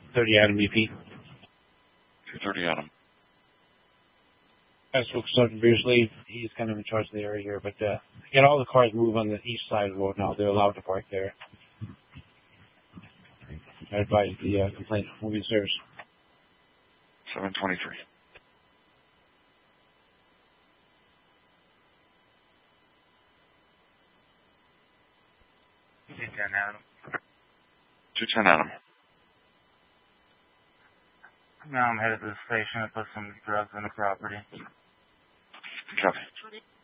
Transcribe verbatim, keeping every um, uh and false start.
thirty Adam B P. two thirty Adam. I spoke to Sergeant Beersley. He's kind of in charge of the area here, but uh, again, all the cars move on the east side of the road now. They're allowed to park there. I advise the uh, complaint moving service. seven twenty-three. two ten Adam. two ten Adam. Now I'm headed to the station to put some drugs on the property. Copy.